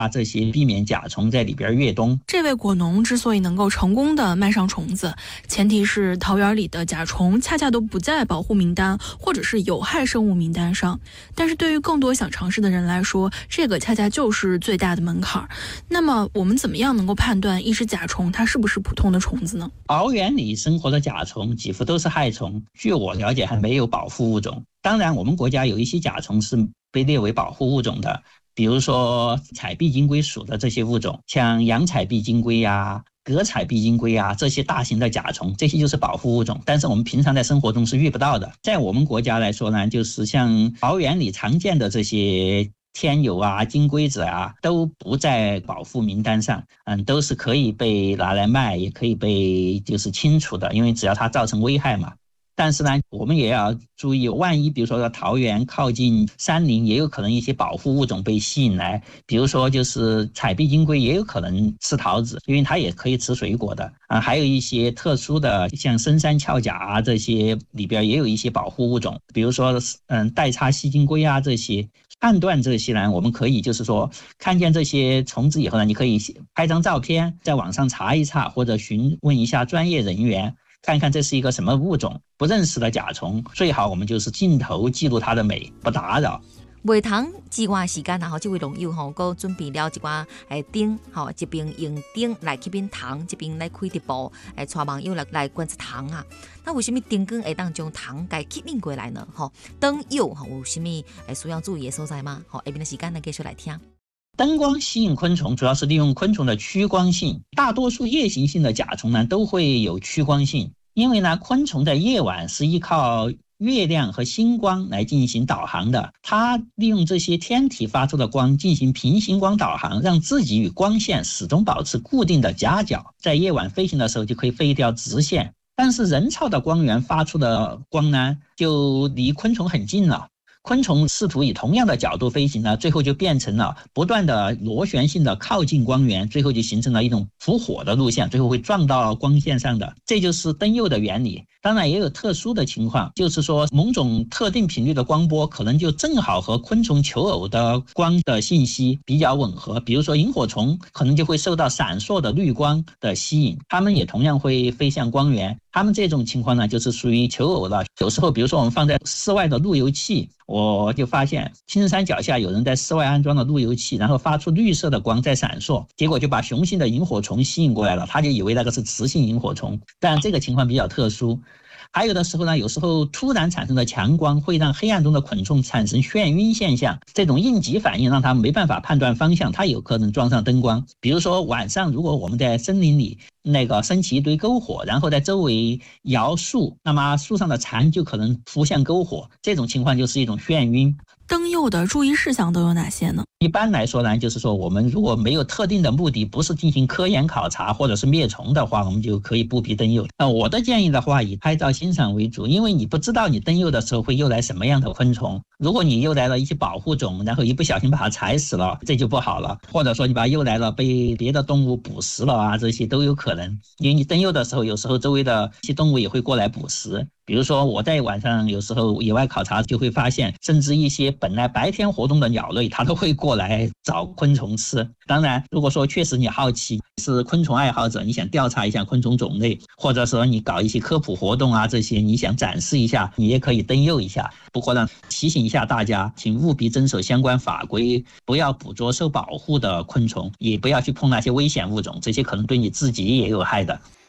啊这些，避免甲虫在里边越冬。 这位果农之所以能够成功的卖上虫子，前提是桃园里的甲虫恰恰都不在保护名单或者是有害生物名单上。但是对于更多想尝试的人来说，这个恰恰就是最大的门槛。那么我们怎么样能够判断一只甲虫它是不是普通的虫子呢？ 桃园里生活的甲虫几乎都是害虫，据我了解还没有保护物种。当然我们国家有一些甲虫是被列为保护物种的，比如说彩臂金龟属的这些物种，像洋彩臂金龟啊、革彩臂金龟啊，这些大型的甲虫，这些就是保护物种，但是我们平常在生活中是遇不到的。在我们国家来说呢，就是像桃园里常见的这些天友啊、金龟子啊，都不在保护名单上，都是可以被拿来卖，也可以被就是清除的，因为只要它造成危害嘛。但是呢，我们也要注意，万一比如说桃园靠近山林，也有可能一些保护物种被吸引来，比如说就是彩臂金龟也有可能吃桃子，因为它也可以吃水果的啊。还有一些特殊的，像深山鞘甲啊，这些里边也有一些保护物种，比如说带叉吸金龟啊这些。判断这些呢，我们可以就是说看见这些虫子以后呢，你可以拍张照片，在网上查一查，或者询问一下专业人员，看看这是一个什么物种。不认识的甲虫，最好我们就是镜头记录它的美，不打扰。 袂通之外时间啊，这位农友吼，佮准备了一寡灯，吼一边用灯来去边糖，一边来开直播，带网友来观察糖啊。那为什么灯光会当将糖给吸引过来呢？吼，灯友吼有什么需要注意的所在吗？好，下边的时间呢，继续来听。 灯光吸引昆虫，主要是利用昆虫的趋光性。大多数夜行性的甲虫呢，都会有趋光性，因为呢，昆虫在夜晚是依靠月亮和星光来进行导航的，它利用这些天体发出的光进行平行光导航，让自己与光线始终保持固定的夹角，在夜晚飞行的时候就可以飞一条直线。但是人造的光源发出的光呢，就离昆虫很近了。昆虫试图以同样的角度飞行呢，最后就变成了不断的螺旋性的靠近光源，最后就形成了一种扑火的路线，最后会撞到光线上的，这就是灯诱的原理。当然也有特殊的情况，就是说某种特定频率的光波可能就正好和昆虫求偶的光的信息比较吻合，比如说萤火虫可能就会受到闪烁的绿光的吸引，它们也同样会飞向光源。它们这种情况呢，就是属于求偶了。有时候比如说我们放在室外的路由器，我就发现青山脚下有人在室外安装了路由器，然后发出绿色的光在闪烁，结果就把雄性的萤火虫吸引过来了，他就以为那个是雌性萤火虫，但这个情况比较特殊。还有的时候呢，有时候突然产生的强光会让黑暗中的昆虫产生眩晕现象，这种应急反应让它没办法判断方向，它有可能撞上灯光。比如说晚上如果我们在森林里升起一堆篝火，然后在周围摇树，那么树上的蝉就可能扑向篝火，这种情况就是一种眩晕。 灯诱的注意事项都有哪些呢？ 一般来说呢，就是说我们如果没有特定的目的，不是进行科研考察或者是灭虫的话，我们就可以不必灯诱。我的建议的话，以拍照欣赏为主，因为你不知道你灯诱的时候会诱来什么样的昆虫。如果你诱来了一些保护种，然后一不小心把它踩死了，这就不好了。或者说你把它诱来了被别的动物捕食了啊，这些都有可能。因为你灯诱的时候，有时候周围的一些动物也会过来捕食。比如说我在晚上有时候野外考察就会发现，甚至一些本来白天活动的鸟类它都会过来找昆虫吃。当然如果说确实你好奇，是昆虫爱好者，你想调查一下昆虫种类，或者说你搞一些科普活动啊，这些你想展示一下，你也可以灯诱一下。不过呢，提醒一下大家，请务必遵守相关法规，不要捕捉受保护的昆虫，也不要去碰那些危险物种，这些可能对你自己也有害的。